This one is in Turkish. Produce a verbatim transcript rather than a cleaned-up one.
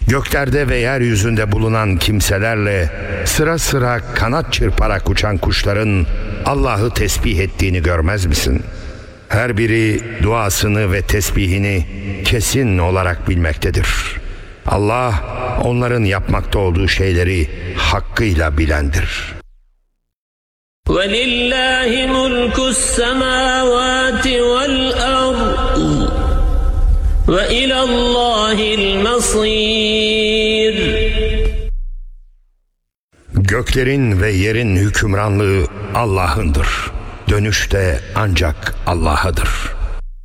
Göklerde ve yeryüzünde bulunan kimselerle sıra sıra kanat çırparak uçan kuşların Allah'ı tesbih ettiğini görmez misin? Her biri duasını ve tesbihini kesin olarak bilmektedir. Allah onların yapmakta olduğu şeyleri hakkıyla bilendir. وَلِلَّهِ مُلْكُ السَّمَاوَاتِ وَالْأَرْضِ وَإِلَى اللّٰهِ الْمَصِيرُ. Göklerin ve yerin hükümranlığı Allah'ındır. Dönüş de ancak Allah'adır.